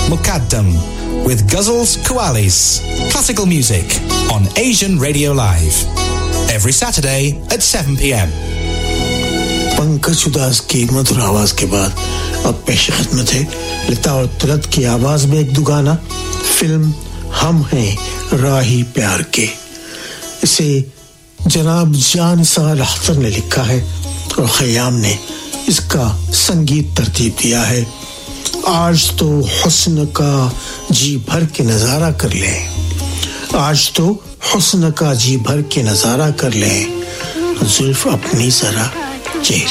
Muqaddam with Ghazals Qawwalis, classical music on Asian Radio Live. Every Saturday at 7 p.m. Pankaj उदास की मधुर आवाज के बाद अब पेश खिदमत है लता और तुरत की आवाज में एक दुगाना फिल्म हम हैं राही प्यार के। इसे जनाब जान साल अख्तर ने लिखा है और खयाम ने इसका संगीत तरतीब दिया है। आज तो हुस्न का जी भर के नजारा कर लें, आज तो हुस्न का जी भर के नजारा कर लें, जुल्फ अपनी जरा चेहरे